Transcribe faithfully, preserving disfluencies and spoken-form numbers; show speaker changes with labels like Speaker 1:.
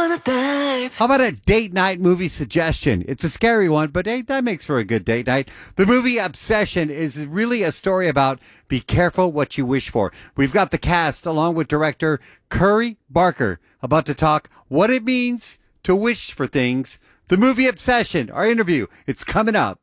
Speaker 1: wanna dive.
Speaker 2: How about a date night movie suggestion? It's a scary one, but hey, that makes for a good date night. The movie Obsession is really a story about be careful what you wish for. We've got the cast along with director Curry Barker about to talk what it means to wish for things. The movie Obsession, our interview, it's coming up.